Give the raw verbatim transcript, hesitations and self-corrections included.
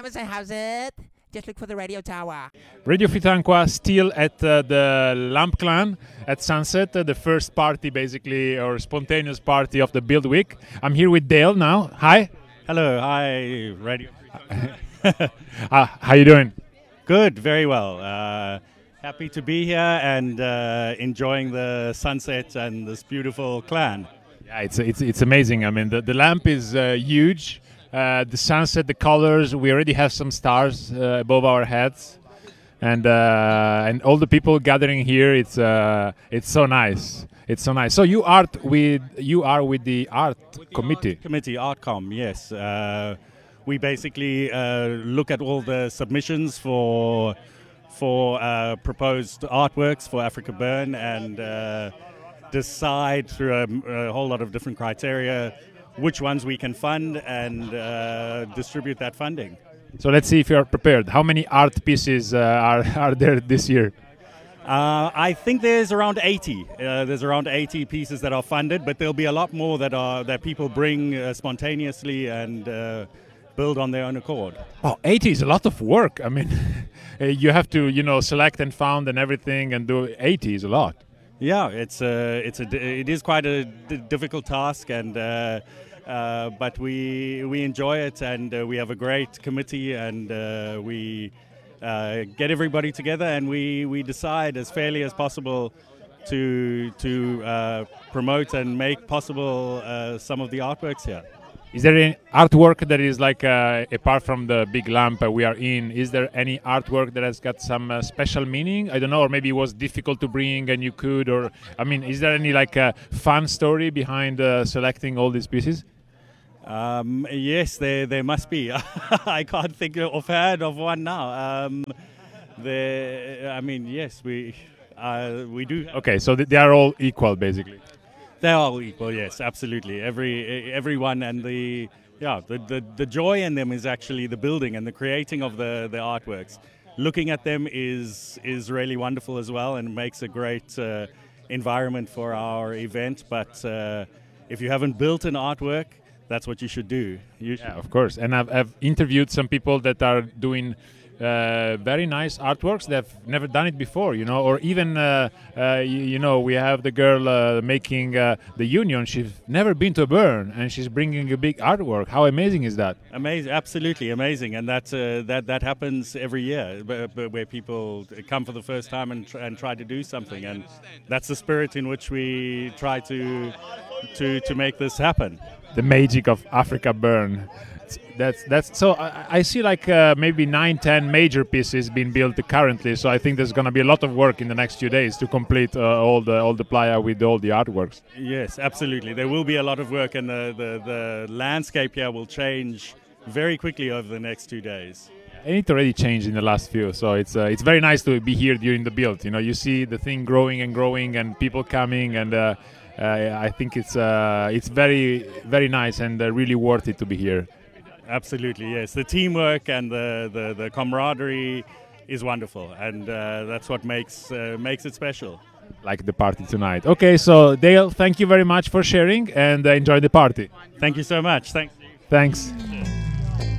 Thomas, how's it? Just look for the radio tower. Radio Fitanqua still at uh, the Lamp Clan at sunset, uh, the first party basically, or spontaneous party of the Build Week. I'm here with Dale now. Hi. Hello, hi, Radio Fitanqua. uh, how you doing? Good, very well. Uh, happy to be here and uh, enjoying the sunset and this beautiful clan. Yeah, it's it's it's amazing. I mean, the, the lamp is uh, huge. Uh, the sunset, the colors. We already have some stars uh, above our heads, and uh, and all the people gathering here. It's uh, it's so nice. It's so nice. So you art with you are with the art with the committee. Art committee, Artcom. Yes, uh, we basically uh, look at all the submissions for for uh, proposed artworks for Africa Burn and uh, decide through a, a whole lot of different criteria which ones we can fund and uh, distribute that funding. So let's see if you are prepared. How many art pieces uh, are, are there this year? Uh, I think there's around eighty. Uh, there's around eighty pieces that are funded, but there'll be a lot more that are that people bring uh, spontaneously and uh, build on their own accord. Oh, eighty is a lot of work. I mean, you have to, you know, select and found and everything, and do eighty is a lot. Yeah, it's a, it's a, it is quite a d- difficult task, and uh, uh, but we we enjoy it, and uh, we have a great committee, and uh, we uh, get everybody together, and we, we decide as fairly as possible to to uh, promote and make possible uh, some of the artworks here. Is there any artwork that is like, uh, apart from the big lamp uh, we are in, is there any artwork that has got some uh, special meaning? I don't know, or maybe it was difficult to bring and you could, or, I mean, is there any like uh, fun story behind uh, selecting all these pieces? Um, yes, there there must be. I can't think offhand of one now. Um, there, I mean, yes, we uh, we do. Okay, so th- they are all equal, basically. They are all equal, yes, absolutely. Every everyone and the yeah the, the the joy in them is actually the building and the creating of the, the artworks. Looking at them is is really wonderful as well, and makes a great uh, environment for our event. But uh, if you haven't built an artwork, that's what you should do. You should yeah, of course. And I've, I've interviewed some people that are doing uh, very nice artworks. They've never done it before, you know, or even, uh, uh, you, you know, we have the girl uh, making uh, the Union. She's never been to a burn, and she's bringing a big artwork. How amazing is that? Amazing, absolutely amazing. And that, uh, that, that happens every year, b- b- where people come for the first time and, tr- and try to do something. And that's the spirit in which we try to, to, to make this happen. The magic of Africa Burn. That's that's so. I, I see like uh, maybe nine, ten major pieces being built currently. So I think there's going to be a lot of work in the next few days to complete uh, all the all the playa with all the artworks. Yes, absolutely. There will be a lot of work, and the, the, the landscape here will change very quickly over the next two days. And it already changed in the last few, so it's uh, it's very nice to be here during the build. You know, you see the thing growing and growing, and people coming, and uh, uh, I think it's uh, it's very very nice and uh, really worth it to be here. Absolutely, yes. The teamwork and the, the, the camaraderie is wonderful, and uh, that's what makes uh, makes it special. Like the party tonight. Okay, so Dale, thank you very much for sharing, and uh, enjoy the party. Thank you so much. Thanks. Thanks.